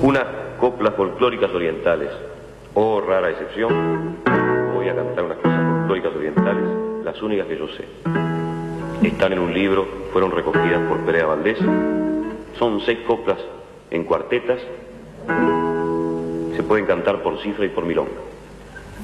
Unas coplas folclóricas orientales. Oh, rara excepción, voy a cantar unas cosas folclóricas orientales, las únicas que yo sé. Están en un libro, fueron recogidas por Perea Valdés. Son 6 coplas en cuartetas. Se pueden cantar por cifra y por milonga.